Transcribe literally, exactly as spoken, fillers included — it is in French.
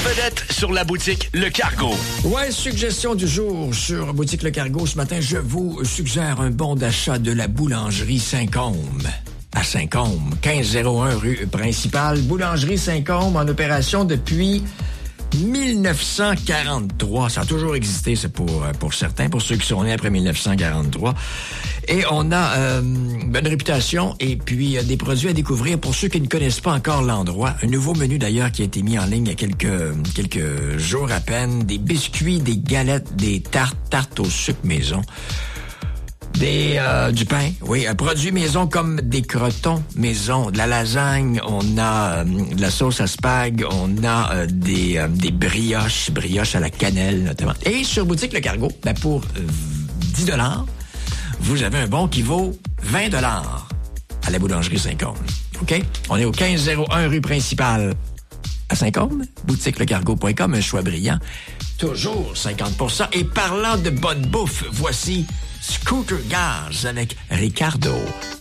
vedette sur la boutique Le Cargo. Ouais, suggestion du jour sur boutique Le Cargo. Ce matin, je vous suggère un bon d'achat de la boulangerie Saint-Côme. À Saint-Côme, quinze zéro un rue principale. Boulangerie Saint-Côme en opération depuis dix-neuf cent quarante-trois. Ça a toujours existé, c'est pour, pour certains, pour ceux qui sont nés après dix-neuf cent quarante-trois. Et on a euh, une bonne réputation et puis euh, des produits à découvrir pour ceux qui ne connaissent pas encore l'endroit. Un nouveau menu d'ailleurs qui a été mis en ligne il y a quelques, quelques jours à peine. Des biscuits, des galettes, des tartes, tartes au sucre maison. Des euh, du pain, oui, un produit maison comme des crotons maison, de la lasagne, on a euh, de la sauce à spag, on a euh, des euh, des brioches, brioches à la cannelle notamment. Et sur boutique Le Cargo, ben pour euh, dix dollars, vous avez un bon qui vaut vingt dollars à la boulangerie Saint-Côme. OK? On est au quinze zéro un rue principale à Saint-Côme, boutique le cargo point com, un choix brillant, toujours cinquante pour cent. Et parlant de bonne bouffe, voici Scooter Gaz avec Ricardo.